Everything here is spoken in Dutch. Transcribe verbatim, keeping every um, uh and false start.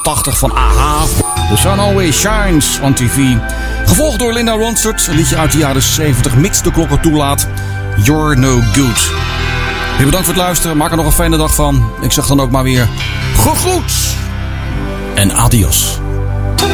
tachtig van A H. The Sun Always Shines on T V. Gevolgd door Linda Ronstadt. Een liedje uit de jaren zeventig. Mits de klok het toelaat. You're No Good. Heel bedankt voor het luisteren. Maak er nog een fijne dag van. Ik zeg dan ook maar weer gegroet. En adios.